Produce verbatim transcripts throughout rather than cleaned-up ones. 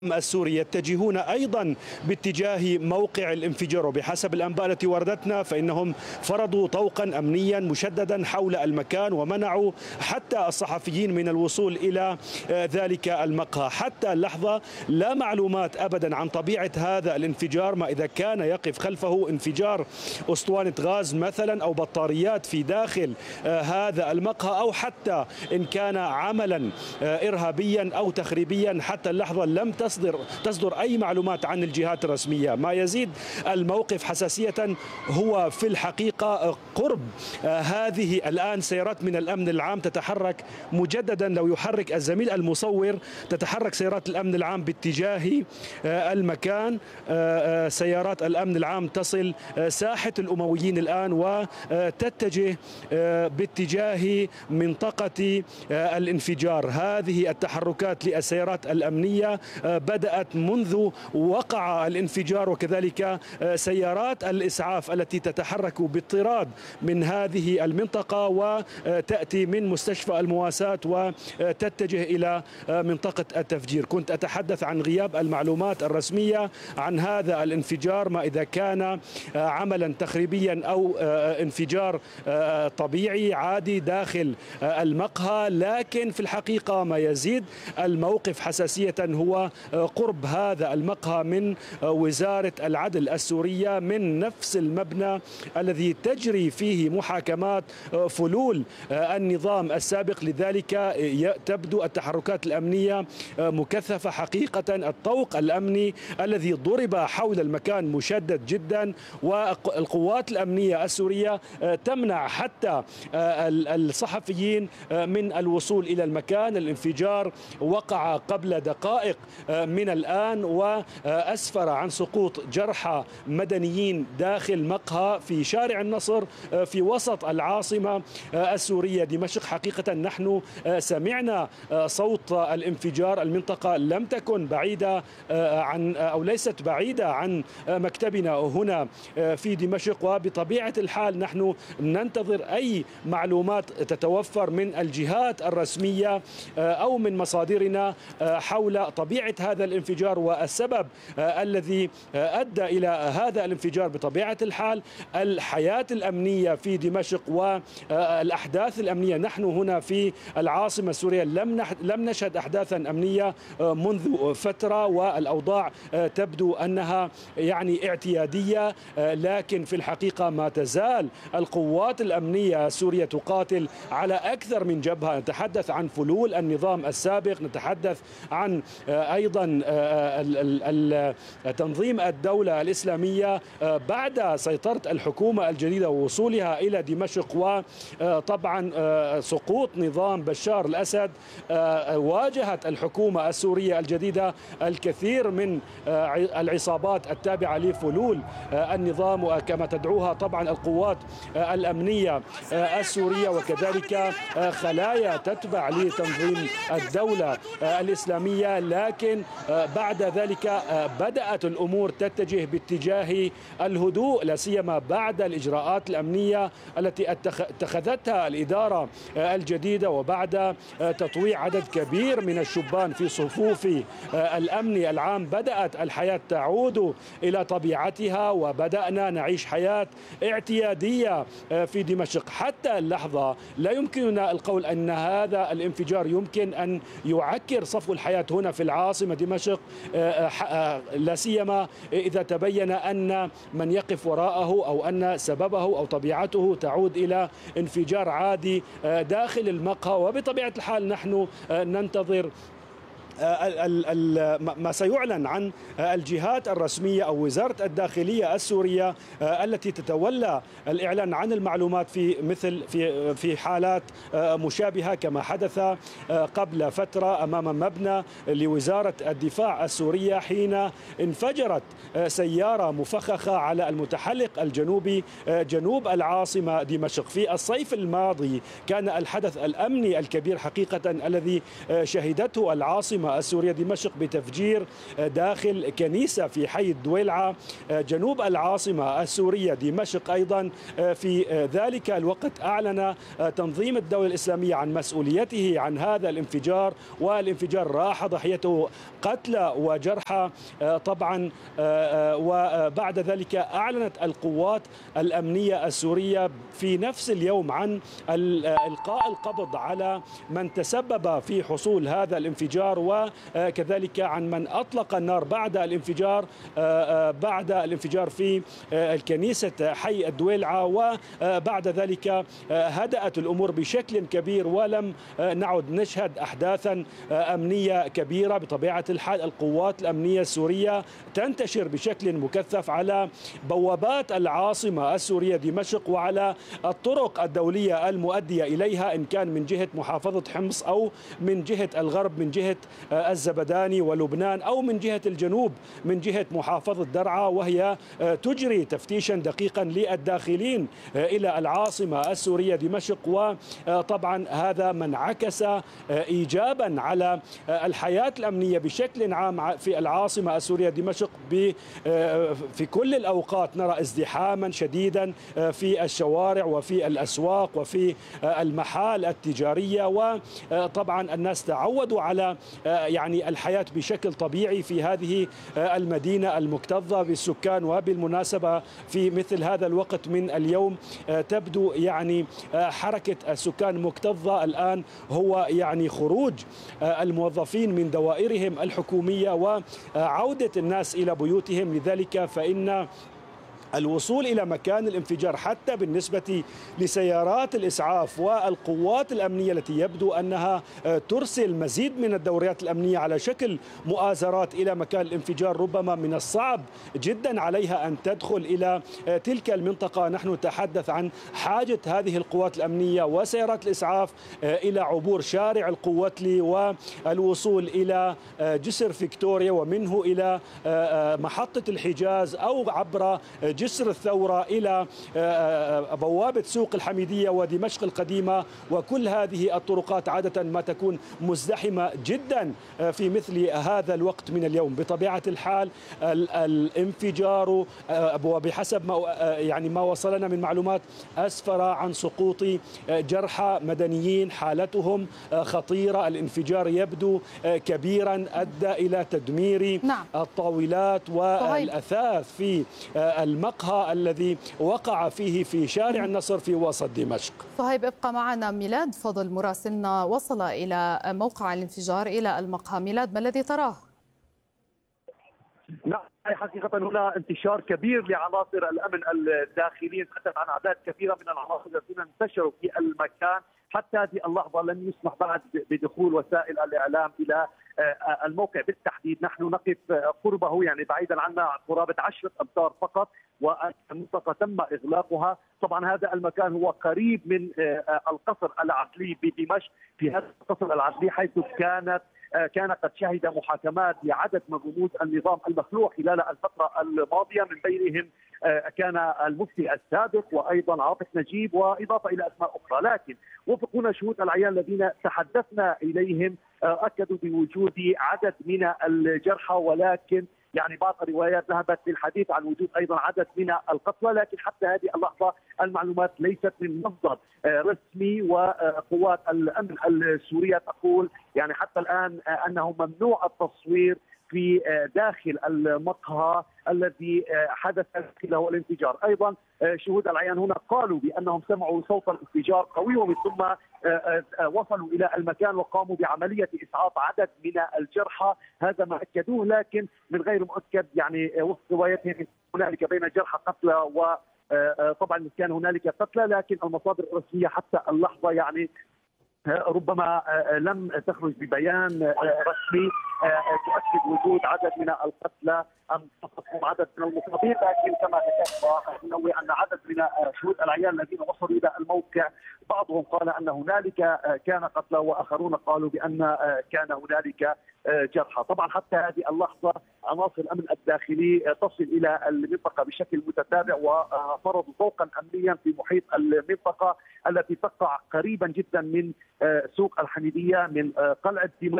السوري يتجهون أيضا باتجاه موقع الانفجار، وبحسب الأنباء التي وردتنا فإنهم فرضوا طوقا أمنيا مشددا حول المكان ومنعوا حتى الصحفيين من الوصول إلى ذلك المقهى. حتى اللحظة لا معلومات أبدا عن طبيعة هذا الانفجار، ما إذا كان يقف خلفه انفجار أسطوانة غاز مثلا أو بطاريات في داخل هذا المقهى، أو حتى إن كان عملا إرهابيا أو تخريبيا. حتى اللحظة لم تصدر تصدر أي معلومات عن الجهات الرسمية. ما يزيد الموقف حساسية هو في الحقيقة قرب هذه الآن سيارات من الأمن العام تتحرك مجددا. لو يحرك الزميل المصور تتحرك سيارات الأمن العام باتجاه المكان. سيارات الأمن العام تصل ساحة الأمويين الآن وتتجه باتجاه منطقة الانفجار. هذه التحركات للسيارات الأمنية بدأت منذ وقع الانفجار، وكذلك سيارات الإسعاف التي تتحرك باضطراد من هذه المنطقة وتأتي من مستشفى المواساة وتتجه إلى منطقة التفجير. كنت أتحدث عن غياب المعلومات الرسمية عن هذا الانفجار، ما إذا كان عملا تخريبيا أو انفجار طبيعي عادي داخل المقهى. لكن في الحقيقة ما يزيد الموقف حساسية هو قرب هذا المقهى من وزارة العدل السورية، من نفس المبنى الذي تجري فيه محاكمات فلول النظام السابق. لذلك تبدو التحركات الأمنية مكثفة حقيقة. الطوق الأمني الذي ضرب حول المكان مشدد جدا، والقوات الأمنية السورية تمنع حتى الصحفيين من الوصول إلى المكان. الانفجار وقع قبل دقائق من الآن وأسفر عن سقوط جرحى مدنيين داخل مقهى في شارع النصر في وسط العاصمة السورية دمشق. حقيقة نحن سمعنا صوت الانفجار. المنطقة لم تكن بعيدة عن أو ليست بعيدة عن مكتبنا هنا في دمشق، وبطبيعة الحال نحن ننتظر أي معلومات تتوفر من الجهات الرسمية أو من مصادرنا حول طبيعة هذا الانفجار والسبب الذي أدى إلى هذا الانفجار. بطبيعة الحال الحياة الأمنية في دمشق والأحداث الأمنية، نحن هنا في العاصمة السورية لم لم نشهد أحداثا أمنية منذ فترة، والأوضاع تبدو أنها يعني اعتيادية. لكن في الحقيقة ما تزال القوات الأمنية السورية تقاتل على أكثر من جبهة. نتحدث عن فلول النظام السابق، نتحدث عن أيضا تنظيم الدولة الإسلامية بعد سيطرة الحكومة الجديدة ووصولها إلى دمشق، وطبعا سقوط نظام بشار الأسد. واجهت الحكومة السورية الجديدة الكثير من العصابات التابعة لفلول النظام وكما تدعوها طبعا القوات الأمنية السورية، وكذلك خلايا تتبع لتنظيم الدولة الإسلامية. لكن بعد ذلك بدأت الأمور تتجه باتجاه الهدوء، لا سيما بعد الإجراءات الأمنية التي اتخذتها الإدارة الجديدة، وبعد تطويع عدد كبير من الشبان في صفوف الأمن العام بدأت الحياة تعود إلى طبيعتها، وبدأنا نعيش حياة اعتيادية في دمشق. حتى اللحظة لا يمكننا القول أن هذا الانفجار يمكن أن يعكر صفو الحياة هنا في العاصمة دمشق، لا سيما إذا تبين أن من يقف وراءه أو أن سببه أو طبيعته تعود إلى انفجار عادي داخل المقهى. وبطبيعة الحال نحن ننتظر ما سيعلن عن الجهات الرسمية أو وزارة الداخلية السورية التي تتولى الإعلان عن المعلومات في مثل في في حالات مشابهة كما حدث قبل فترة أمام مبنى لوزارة الدفاع السورية، حين انفجرت سيارة مفخخة على المتحلق الجنوبي جنوب العاصمة دمشق. في الصيف الماضي كان الحدث الأمني الكبير حقيقة الذي شهدته العاصمة العاصمة السورية دمشق بتفجير داخل كنيسة في حي الدويلعة جنوب العاصمة السورية دمشق. أيضا في ذلك الوقت أعلن تنظيم الدولة الإسلامية عن مسؤوليته عن هذا الانفجار، والانفجار راح ضحيته قتلى وجرحى طبعا. وبعد ذلك أعلنت القوات الأمنية السورية في نفس اليوم عن إلقاء القبض على من تسبب في حصول هذا الانفجار، وكذلك عن من أطلق النار بعد الانفجار بعد الانفجار في الكنيسة حي الدويلعة. وبعد ذلك هدأت الأمور بشكل كبير ولم نعد نشهد أحداثا أمنية كبيرة. بطبيعة الحال القوات الأمنية السورية تنتشر بشكل مكثف على بوابات العاصمة السورية دمشق وعلى الطرق الدولية المؤدية إليها، إن كان من جهة محافظة حمص أو من جهة الغرب من جهة الزبداني ولبنان أو من جهة الجنوب من جهة محافظة درعا، وهي تجري تفتيشا دقيقا للداخلين إلى العاصمة السورية دمشق. وطبعا هذا من عكس إيجابا على الحياة الأمنية بشكل عام في العاصمة السورية دمشق. في كل الأوقات نرى ازدحاما شديدا في الشوارع وفي الأسواق وفي المحال التجارية، وطبعا الناس تعودوا على يعني الحياة بشكل طبيعي في هذه المدينة المكتظة بالسكان. وبالمناسبة في مثل هذا الوقت من اليوم تبدو يعني حركة السكان مكتظة الآن هو يعني خروج الموظفين من دوائرهم الحكومية وعودة الناس إلى بيوتهم. لذلك فإن الوصول إلى مكان الانفجار حتى بالنسبة لسيارات الإسعاف والقوات الأمنية التي يبدو أنها ترسل مزيد من الدوريات الأمنية على شكل مؤازرات إلى مكان الانفجار، ربما من الصعب جدا عليها أن تدخل إلى تلك المنطقة. نحن نتحدث عن حاجة هذه القوات الأمنية وسيارات الإسعاف إلى عبور شارع القوتلي والوصول إلى جسر فيكتوريا ومنه إلى محطة الحجاز أو عبر جسر الثورة إلى بوابة سوق الحميدية ودمشق القديمة. وكل هذه الطرقات عادة ما تكون مزدحمة جدا في مثل هذا الوقت من اليوم. بطبيعة الحال الانفجار وبحسب ما يعني ما وصلنا من معلومات أسفر عن سقوط جرحى مدنيين حالتهم خطيرة. الانفجار يبدو كبيرا أدى إلى تدمير نعم. الطاولات والأثاث في المقهى الذي وقع فيه في شارع النصر في وسط دمشق. صهيب ابقى معنا. ميلاد فضل مراسلنا وصل إلى موقع الانفجار إلى المقهى. ميلاد، ما الذي تراه؟ نعم، حقيقة هنا انتشار كبير لعناصر الأمن الداخليين، تحدث عن أعداد كبيرة من العناصر الذين انتشروا في المكان. حتى هذه اللحظة لم يسمح بعد بدخول وسائل الإعلام إلى الموقع بالتحديد. نحن نقف قربه يعني بعيدا عنا قرابة عشرة أمتار فقط، والمنطقة تم إغلاقها. طبعا هذا المكان هو قريب من القصر العدلي بدمشق. في هذا القصر العدلي حيث كانت كان قد شهد محاكمات لعدد من رموز النظام المخلوع خلال الفترة الماضية، من بينهم كان المفتي السابق وأيضا عاطف نجيب وإضافة إلى أسماء أخرى. لكن وفق هنا شهود العيان الذين تحدثنا إليهم أكدوا بوجود عدد من الجرحى، ولكن يعني بعض الروايات ذهبت للحديث عن وجود ايضا عدد من القتلى. لكن حتى هذه اللحظه المعلومات ليست من مصدر رسمي، وقوات الامن السوريه تقول يعني حتى الان انه ممنوع التصوير في داخل المقهى الذي حدث له الانفجار. ايضا شهود العيان هنا قالوا بانهم سمعوا صوت الانفجار قوي، ومن ثم وصلوا الى المكان وقاموا بعمليه اسعاف عدد من الجرحى. هذا ما اكدوه، لكن من غير مؤكد يعني وفق روايتهم هنالك بين جرحى قتلى و طبعا كان هنالك قتلى، لكن المصادر الرسميه حتى اللحظه يعني ربما لم تخرج ببيان رسمي تؤكد وجود عدد من القتلى ام فقط عدد من المصابين. لكن كما ذكرت ننوه ان عدد من شهود العيان الذين وصلوا الى الموقع بعضهم قال ان هنالك كان قتلى، واخرون قالوا بان كان هنالك جرحى. طبعا حتى هذه اللحظه عناصر الامن الداخلي تصل الى المنطقه بشكل متتابع، وفرضوا طوقا امنيا في محيط المنطقه التي تقع قريبا جدا من سوق الحميديه من قلعه دمشق.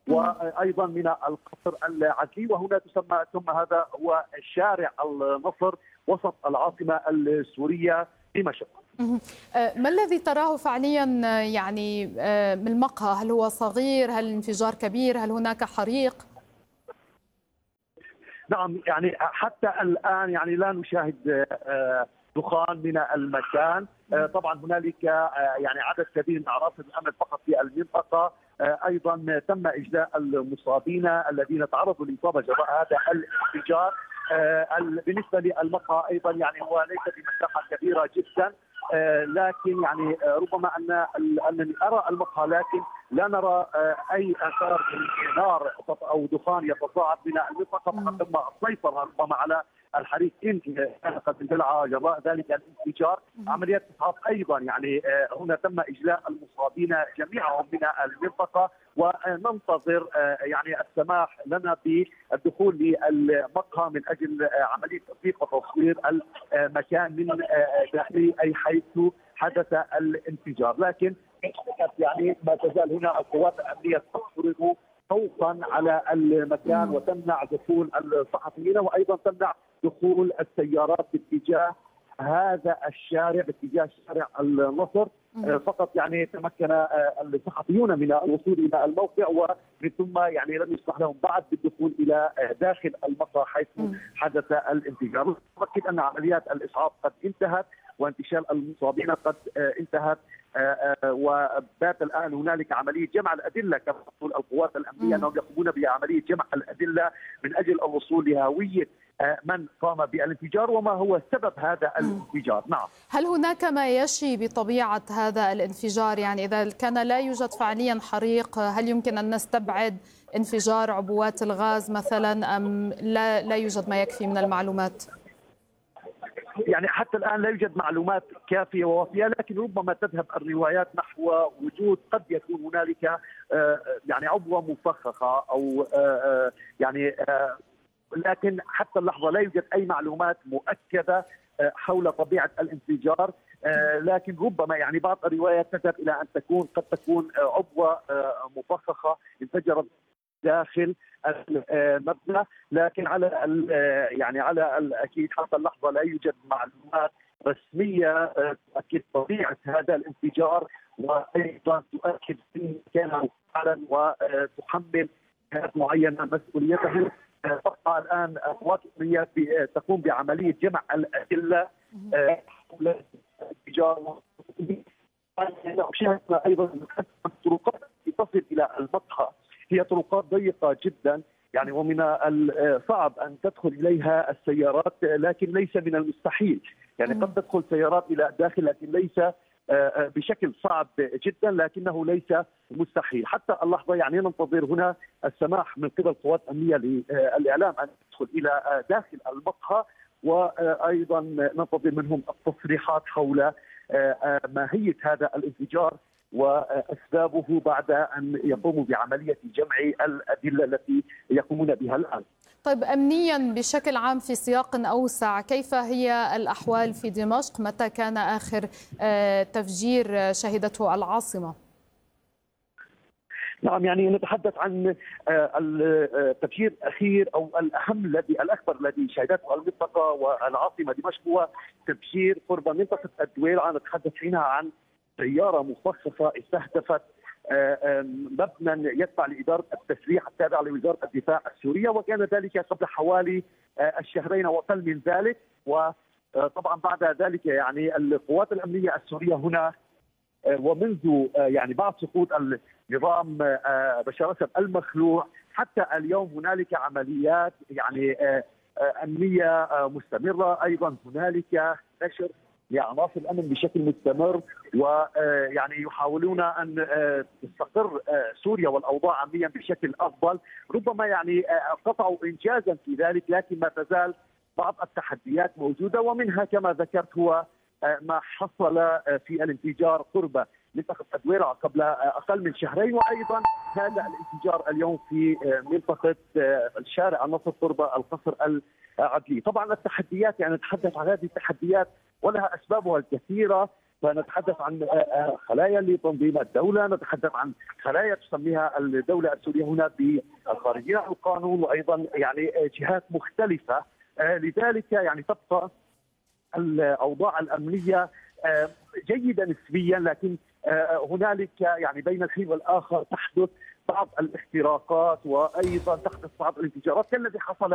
وايضا من القصر العدلي، وهنا تسمى ثم هذا هو شارع النصر وسط العاصمه السوريه دمشق. ما الذي تراه فعليا يعني من المقهى؟ هل هو صغير؟ هل الانفجار كبير؟ هل هناك حريق؟ نعم، يعني حتى الآن يعني لا نشاهد دخان من المكان. طبعا هنالك يعني عدد كبير من عناصر الأمن فقط في المنطقة. أيضا تم إجلاء المصابين الذين تعرضوا للإصابة جراء هذا الانفجار. بالنسبة للمقهى أيضا يعني هو ليس بمساحة كبيرة جدا، لكن يعني ربما أن أنني أرى المقهى لكن لا نرى أي آثار نار أو دخان يتصاعد من المنطقة، فقد تم السيطرة ربما على الحريق إن كان قد اندلع جراء ذلك الانفجار. عمليات إسعاف أيضا يعني هنا تم إجلاء المصابين جميعهم من المنطقة، وننتظر يعني السماح لنا بالدخول للمقهى من أجل عملية تدقيق وتصوير المكان من داخله أي حيث حدث الانفجار. لكن يعني ما تزال هنا القوات الأمنية تفرض خوفا على المكان وتمنع دخول الصحفيين، وأيضا تمنع دخول السيارات باتجاه هذا الشارع باتجاه شارع النصر. فقط يعني تمكن الصحفيون من الوصول الى الموقع، ومن ثم يعني لم يسمح لهم بعد بالدخول الى داخل المقهى حيث حدث الانفجار. نؤكد ان عمليات الاسعاف قد انتهت وانتشال المصابين قد انتهت، وبات الان هنالك عمليه جمع الادله كما تقول القوات الامنيه انهم يقومون بعمليه جمع الادله من اجل الوصول لهويه من قام بالانفجار وما هو سبب هذا الانفجار. نعم. هل هناك ما يشي بطبيعة هذا الانفجار؟ يعني إذا كان لا يوجد فعليا حريق، هل يمكن أن نستبعد انفجار عبوات الغاز مثلا أم لا, لا يوجد ما يكفي من المعلومات؟ يعني حتى الآن لا يوجد معلومات كافية ووافية، لكن ربما تذهب الروايات نحو وجود قد يكون هنالك يعني عبوة مفخخة أو يعني، لكن حتى اللحظة لا يوجد أي معلومات مؤكدة حول طبيعة الانفجار. لكن ربما يعني بعض الروايات تذهب إلى أن تكون قد تكون عبوة مفخخة انفجرت داخل المبنى، لكن على يعني على الاكيد حتى اللحظه لا يوجد معلومات رسميه تؤكد طبيعه هذا الانفجار، وايضا تؤكد ان كان مفعلا وتحمل جهات معينه مسؤوليته. تبقى الان القوات الامنيه تقوم بعمليه جمع الادله حول الانفجار. شاهدنا ايضا الطرقات التي تصل الى المقهى هي طرقات ضيقة جدا يعني، ومن الصعب أن تدخل إليها السيارات، لكن ليس من المستحيل يعني قد تدخل سيارات إلى الداخل لكن ليس بشكل صعب جدا، لكنه ليس مستحيل. حتى اللحظة يعني ننتظر هنا السماح من قبل القوات الأمنية للإعلام أن تدخل إلى داخل المقهى، وأيضا ننتظر منهم التصريحات حول ماهية هذا الانفجار وأسبابه بعد أن يقوموا بعملية جمع الأدلة التي يقومون بها الآن. طيب أمنيا بشكل عام في سياق أوسع، كيف هي الأحوال في دمشق؟ متى كان آخر تفجير شهدته العاصمة؟ نعم، يعني نتحدث عن التفجير الأخير أو الأهم الذي الأكبر الذي شهدته المنطقة والعاصمة دمشق هو تفجير قرب منطقة الدويرة. نتحدث هنا عن سيارة مخصصة استهدفت مبنى يتبع لإدارة التسليح التابع لوزارة الدفاع السورية، وكان ذلك قبل حوالي الشهرين وأقل من ذلك. وطبعا بعد ذلك يعني القوات الأمنية السورية هنا ومنذ يعني بعد سقوط النظام بشار الأسد المخلوع حتى اليوم هنالك عمليات يعني أمنية مستمرة. أيضا هنالك نشر لعناصر الامن بشكل مستمر، ويعني يحاولون ان تستقر سوريا والاوضاع امنيا بشكل افضل. ربما يعني قطعوا انجازا في ذلك، لكن ما تزال بعض التحديات موجوده، ومنها كما ذكرت هو ما حصل في الانفجار قرب منطقه الدويرة قبل اقل من شهرين، وايضا هذا الانفجار اليوم في منطقه الشارع النصر قرب القصر العدلي. طبعا التحديات يعني نتحدث عن هذه التحديات ولها اسبابها الكثيره. فنتحدث عن خلايا لتنظيم الدوله، نتحدث عن خلايا تسميها الدوله السوريه هنا بالخارجين عن القانون، وايضا يعني جهات مختلفه. لذلك يعني تبقى الاوضاع الامنيه جيده نسبيا، لكن هنالك يعني بين الحين والاخر تحدث بعض الاختراقات وايضا تحدث بعض الانفجارات كالذي حصل